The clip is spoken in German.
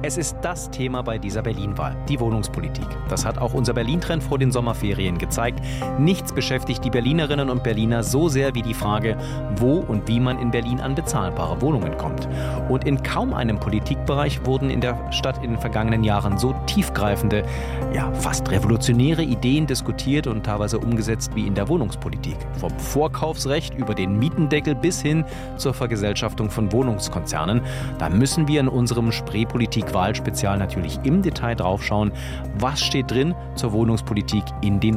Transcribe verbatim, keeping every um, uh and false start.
Es ist das Thema bei dieser Berlin-Wahl, die Wohnungspolitik. Das hat auch unser Berlin-Trend vor den Sommerferien gezeigt. Nichts beschäftigt die Berlinerinnen und Berliner so sehr wie die Frage, wo und wie man in Berlin an bezahlbare Wohnungen kommt. Und in kaum einem Politikbereich wurden in der Stadt in den vergangenen Jahren so tiefgreifende, ja fast revolutionäre Ideen diskutiert und teilweise umgesetzt wie in der Wohnungspolitik. Vom Vorkaufsrecht über den Mietendeckel bis hin zur Vergesellschaftung von Wohnungskonzernen. Da müssen wir in unserem Spreepolitik-Wahlspezial natürlich im Detail draufschauen, was steht drin zur Wohnungspolitik in den